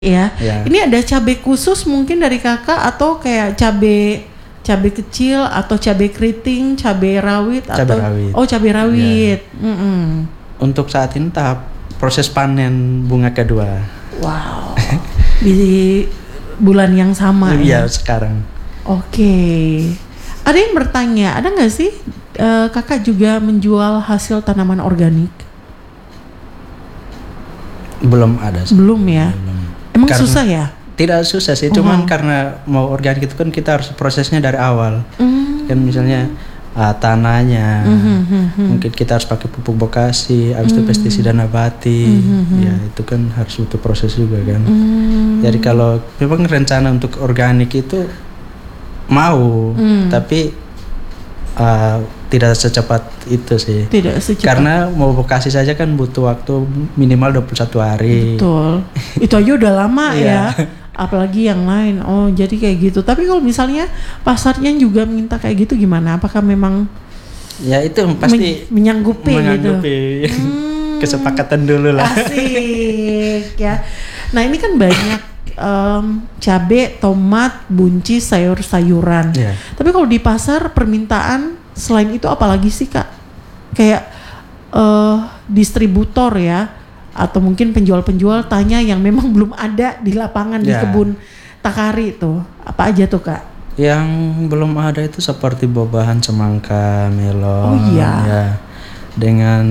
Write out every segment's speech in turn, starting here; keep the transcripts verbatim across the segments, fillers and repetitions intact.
Ya. Ya. Ini ada cabai khusus mungkin dari kakak atau kayak cabai cabai kecil atau cabai keriting, cabai rawit Cabai atau rawit. oh cabai rawit. Ya. Mm-mm. Untuk saat ini tahap proses panen bunga kedua. Wow. Di bulan yang sama Iya ya. sekarang. Oke. Ada yang bertanya, ada nggak sih uh, kakak juga menjual hasil tanaman organik? Belum ada. sih. Belum ya. Belum. Emang Karena- susah ya? Tidak susah sih, Uh-huh. cuman karena mau organik itu kan kita harus prosesnya dari awal. Mm. Kan misalnya uh, tanahnya, Mhm, mhm. mungkin kita harus pakai pupuk Bokasi, habis itu pestisida nabati, Mhm. ya itu kan harus butuh proses juga kan. Mm. Jadi kalau memang rencana untuk organik itu mau, Mm. tapi uh, tidak secepat itu sih. Tidak secepat. Karena mau Bokasi saja kan butuh waktu minimal dua puluh satu hari. Betul. Itu aja udah lama Iya. ya. Apalagi yang lain. Oh, jadi kayak gitu. Tapi kalau misalnya pasarnya juga minta kayak gitu gimana? Apakah memang Ya itu pasti men- menyanggupi, menganggupi. gitu? Hmm, Kesepakatan dulu lah. asik ya. Nah, ini kan banyak em, cabai, tomat, buncis, sayur-sayuran. Iya. Tapi kalau di pasar permintaan selain itu apalagi sih, Kak? Kayak eh, distributor ya, atau mungkin penjual-penjual tanya yang memang belum ada di lapangan di Ya. kebun Takari itu. Apa aja tuh, Kak? Yang belum ada itu seperti buah-buahan semangka, melon, Oh, iya. ya, dengan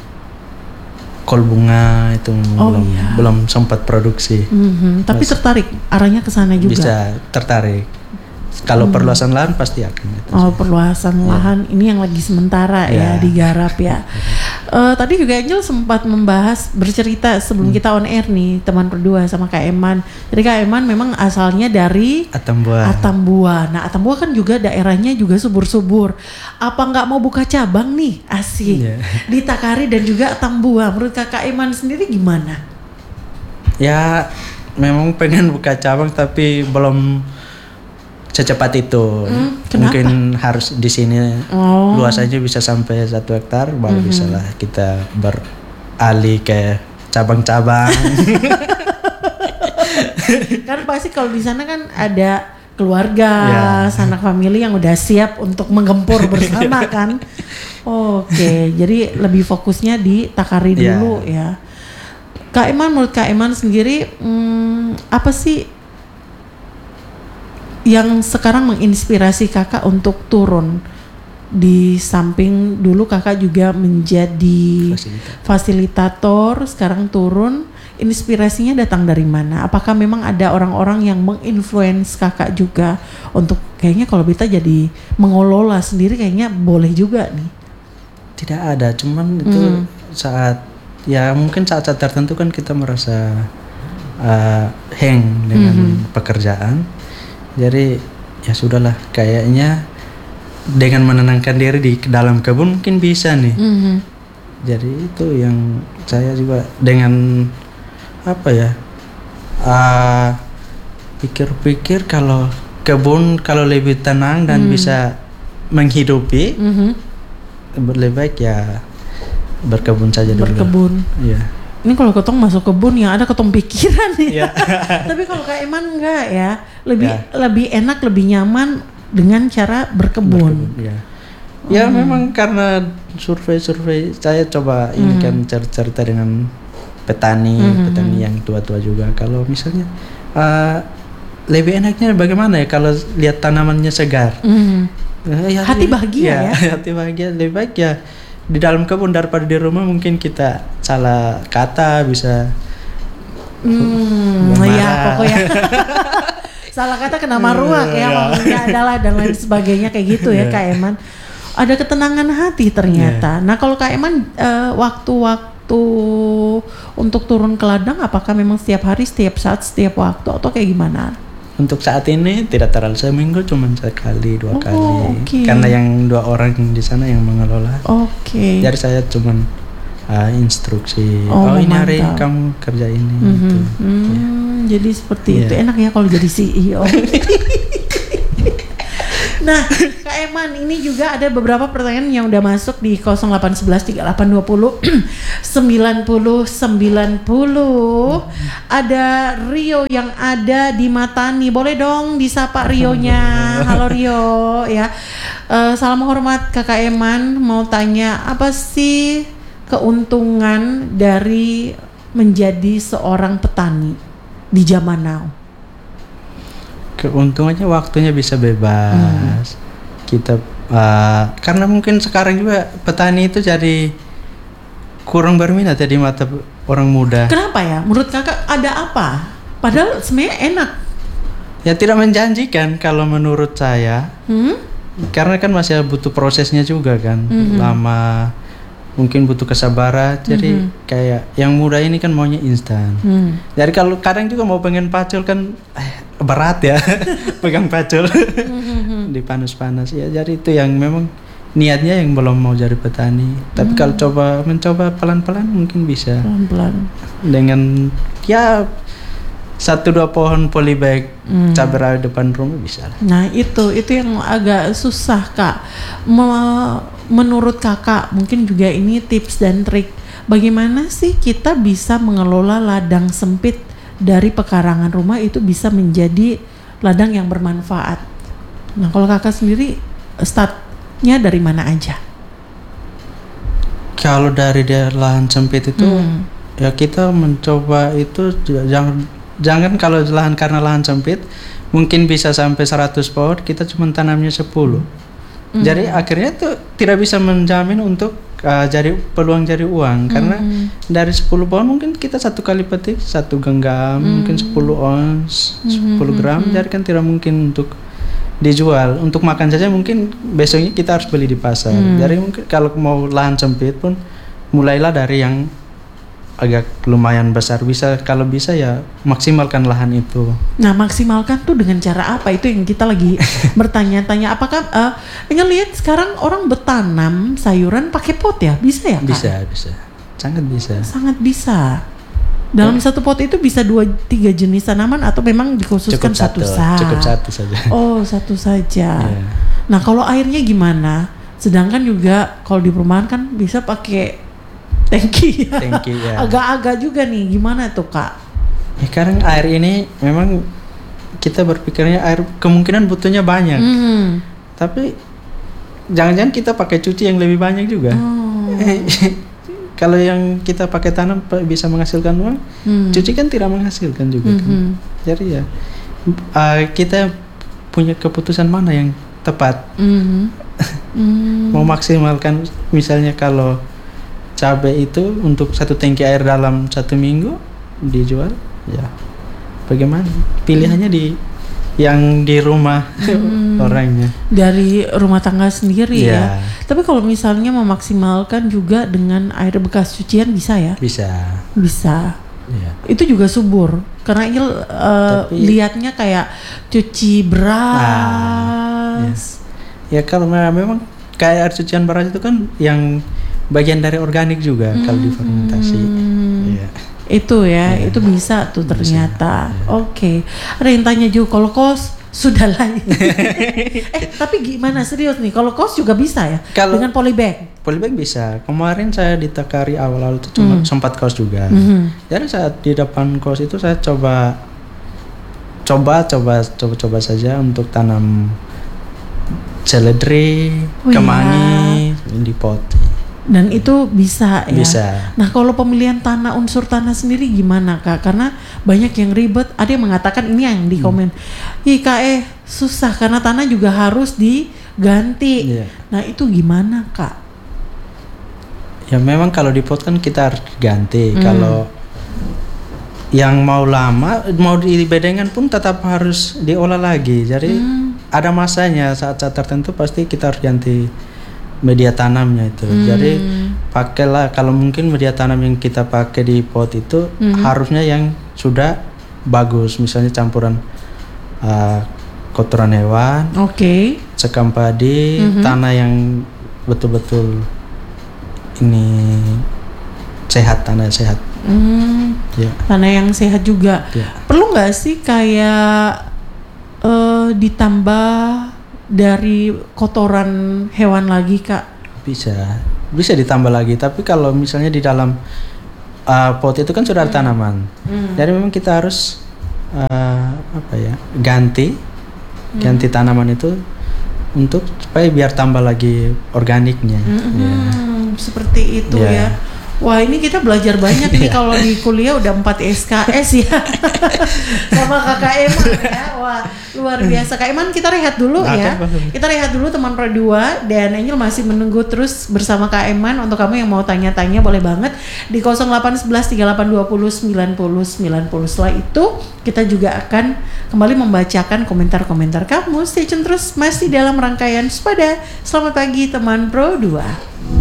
kol bunga itu Oh, belum iya. belum sempat produksi. Mhm, tapi Mas- tertarik arahnya ke sana juga. Bisa tertarik. Kalau perluasan lahan pasti akan itu. Oh, perluasan lahan ini yang lagi sementara ya, Ya. digarap ya. Eh, tadi juga Angel sempat membahas bercerita sebelum kita on air nih, teman berdua sama Kak Eman. Jadi Kak Eman memang asalnya dari Atambua. Atambua. Nah, Atambua kan juga daerahnya juga subur-subur. Apa nggak mau buka cabang nih? Asik. Iya. Di Takari dan juga Atambua. Menurut Kak Eman sendiri gimana? Ya memang pengen buka cabang tapi belum secepat itu. Hmm, kenapa? Mungkin harus di sini Oh. luasannya bisa sampai satu hektar baru bisa lah kita beralih ke cabang-cabang. Kan pasti kalau di sana kan ada keluarga, Ya. sanak famili yang udah siap untuk menggempur bersama kan. Oke, jadi lebih fokusnya di Takari Ya. dulu ya. Kak Eman, menurut Kak Eman sendiri, hmm, apa sih yang sekarang menginspirasi kakak untuk turun? Di samping dulu kakak juga menjadi Fasilitator. fasilitator, sekarang turun. Inspirasinya datang dari mana? Apakah memang ada orang-orang yang menginfluence kakak juga untuk kayaknya kalau kita jadi mengelola sendiri kayaknya boleh juga nih? Tidak ada, cuman itu Hmm. saat ya mungkin saat-saat tertentu kan kita merasa uh, hang dengan Mhm. pekerjaan. Jadi ya sudahlah, kayaknya dengan menenangkan diri di dalam kebun mungkin bisa nih. Mhm. Jadi itu yang saya juga dengan apa ya uh, pikir-pikir kalau kebun kalau lebih tenang dan Hmm. bisa menghidupi, Mhm. lebih baik ya berkebun saja dulu. Berkebun. Iya. Ini kalau ketong masuk kebun yang ada ketong pikiran nih. Iya. Tapi kalau Kak Eman enggak ya, lebih Ya. lebih enak, lebih nyaman dengan cara berkebun. Berkebun, ya. Ya memang karena survei-survei saya coba ini kan cerita dengan petani, Mhm. petani yang tua-tua juga. Kalau misalnya uh, lebih enaknya bagaimana ya kalau lihat tanamannya segar. Mhm. Eh, ya, Hati bahagia ya. Hati bahagia, lebih baik ya di dalam kebun daripada di rumah. Mungkin kita salah kata bisa Hmm, marah. ya pokoknya salah kata kena maruak ya, Iya. maksudnya adalah dan lain sebagainya kayak gitu ya Iya. Kak Eman. Ada ketenangan hati ternyata. Nah kalau Kak Eman eh, waktu-waktu untuk turun ke ladang, apakah memang setiap hari, setiap saat, setiap waktu atau kayak gimana? Untuk saat ini tidak terlalu, seminggu cuma sekali dua Oh, kali. oke. Karena yang dua orang di sana yang mengelola. Oke. Jadi saya cuma uh, instruksi. Oh, Oh, ini hari mantap. kamu kerja ini. Mhm. gitu. Hmm, jadi seperti Iya. itu. Enak ya kalau jadi C E O. Nah, Kak Eman, ini juga ada beberapa pertanyaan yang udah masuk di nol delapan satu satu tiga delapan dua nol sembilan nol sembilan nol. Ada Rio yang ada di Matani. Boleh dong disapa Rionya. Halo Rio ya. Uh, salam hormat Kakak Eman, mau tanya apa sih keuntungan dari menjadi seorang petani di zaman now? Keuntungannya waktunya bisa bebas. Hmm. Kita uh, karena mungkin sekarang juga petani itu jadi kurang berminat ya di mata orang muda. Kenapa ya? Menurut kakak ada apa? Padahal sebenarnya enak. Ya tidak menjanjikan kalau menurut saya. Hmm? Karena kan masih butuh prosesnya juga kan, hmm. lama. Mungkin butuh kesabaran, jadi mm-hmm. kayak yang muda ini kan maunya instan. Mm. Jadi kalau kadang juga mau pengen pacul kan eh, berat ya, pegang pacul mm-hmm. dipanas-panas ya. Jadi itu yang memang niatnya yang belum mau jadi petani. Tapi mm. kalau coba mencoba pelan-pelan mungkin bisa. Pelan-pelan. Dengan ya satu dua pohon polybag mm. cabai rawit depan rumah bisa lah. Nah itu itu yang agak susah Kak. Me- Menurut kakak, mungkin juga ini tips dan trik. Bagaimana sih kita bisa mengelola ladang sempit dari pekarangan rumah itu bisa menjadi ladang yang bermanfaat? Nah, kalau kakak sendiri startnya dari mana aja? Kalau dari lahan sempit itu, hmm. ya kita mencoba itu jangan jangan kalau lahan karena lahan sempit mungkin bisa sampai seratus pohon, kita cuma tanamnya sepuluh. Mm. Jadi akhirnya tuh tidak bisa menjamin untuk uh, jadi peluang cari uang mm. karena dari sepuluh pohon mungkin kita satu kali petik satu genggam mm. mungkin sepuluh ons mm-hmm. sepuluh gram mm-hmm. jadi kan tidak mungkin untuk dijual, untuk makan saja mungkin besoknya kita harus beli di pasar. Mm. Jadi mungkin kalau mau lahan sempit pun mulailah dari yang agak lumayan besar, bisa kalau bisa ya maksimalkan lahan itu. Nah maksimalkan tuh dengan cara apa? Itu yang kita lagi bertanya-tanya. Apakah uh, ngelihat sekarang orang bertanam sayuran pakai pot ya? Bisa ya Kak? Bisa, bisa. Sangat bisa. Sangat bisa. Dalam oh. satu pot itu bisa dua tiga jenis tanaman atau memang dikhususkan cukup satu, satu saja? Cukup satu saja. Oh satu saja. Yeah. Nah kalau airnya gimana? Sedangkan juga kalau di perumahan kan bisa pakai tangki ya. Tangki ya. Agak-agak juga nih, gimana tuh Kak? Ya karena air ini memang kita berpikirnya air kemungkinan butuhnya banyak. Mm. Tapi jangan-jangan kita pakai cuci yang lebih banyak juga. Oh. Kalau yang kita pakai tanam bisa menghasilkan uang, mm. cuci kan tidak menghasilkan juga mm-hmm. kan. Jadi ya uh, kita punya keputusan mana yang tepat. Mm-hmm. mm. Mau maksimalkan misalnya kalau cabai itu untuk satu tangki air dalam satu minggu dijual, ya bagaimana? Pilihannya di yang di rumah hmm, orangnya. Dari rumah tangga sendiri yeah. ya. Tapi kalau misalnya memaksimalkan juga dengan air bekas cucian bisa ya? Bisa. Bisa. Yeah. Itu juga subur. Karena ini uh, Tapi, lihatnya kayak cuci beras. Ah, ya. ya karena memang kayak air cucian beras itu kan yang bagian dari organik juga hmm. kalau difermentasi. Ya. Itu ya, ya, itu bisa tuh ternyata. Ya. Oke. Okay. Ada yang tanya juga kalau kos sudah lah. eh tapi gimana serius nih? Kalau kos juga bisa ya? Kalau dengan polybag? Polybag bisa. Kemarin saya di Takari awal-awal itu cuma hmm. sempat kos juga. Hmm. Jadi saat di depan kos itu saya coba coba coba coba coba saja untuk tanam seledri, oh, kemangi ya. Di pot. Dan itu bisa ya. Bisa. Nah kalau pemilihan tanah, unsur tanah sendiri gimana Kak? Karena banyak yang ribet. Ada yang mengatakan ini yang di komen. Hmm. Ih Kak eh susah karena tanah juga harus diganti. Yeah. Nah itu gimana Kak? Ya memang kalau di pot kan kita harus ganti. Hmm. Kalau yang mau lama, mau dibedengan pun tetap harus diolah lagi. Jadi hmm. ada masanya saat-saat tertentu pasti kita harus ganti media tanamnya itu. Hmm. Jadi pakailah kalau mungkin media tanam yang kita pakai di pot itu hmm. harusnya yang sudah bagus, misalnya campuran uh, kotoran hewan, oke, okay. sekam padi, hmm. tanah yang betul-betul ini sehat, tanah sehat. Hmm. Ya. Tanah yang sehat juga. Ya. Perlu nggak sih kayak uh, ditambah dari kotoran hewan lagi, Kak? Bisa, bisa ditambah lagi. Tapi kalau misalnya di dalam uh, pot itu kan sudah ada hmm. tanaman, hmm. jadi memang kita harus uh, apa ya ganti, hmm. ganti tanaman itu untuk supaya biar tambah lagi organiknya. Hmm. Ya. Seperti itu ya. ya. Wah, ini kita belajar banyak nih kalau di kuliah udah empat S K S ya. Sama Kakak Eman ya. Wah, luar biasa. Kak Eman, kita rehat dulu nah, ya. Kita rehat dulu teman Pro dua, dan Angel masih menunggu terus bersama Kak Eman. Untuk kamu yang mau tanya-tanya boleh banget di nol delapan satu satu tiga delapan dua nol sembilan nol sembilan nol. Setelah itu kita juga akan kembali membacakan komentar-komentar kamu. Stay tune terus masih dalam rangkaian Sepada. Selamat pagi teman Pro dua.